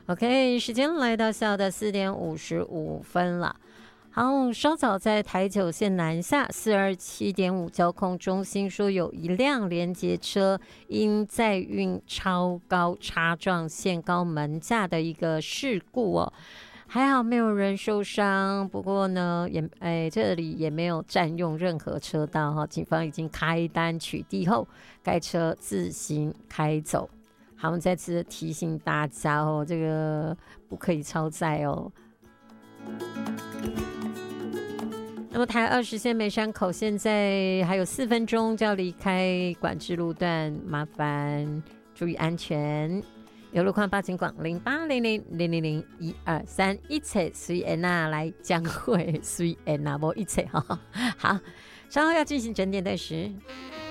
OK， 时间来到下午的4:55了。好，稍早在台九线南下427.5交控中心说有一辆联结车因载运超高擦撞限高门架的一个事故哦，还好没有人受伤，不过呢这里也没有占用任何车道哈，警方已经开单取缔后，该车自行开走。好，我们再次提醒大家哦，这个不可以超载哦。那么台20线梅山口现在还有4分钟就要离开管制路段，麻烦注意安全。有路况报警广0800000123，一切随缘啊，来将会随缘啊，无一切哈。好，稍后要进行整点对时。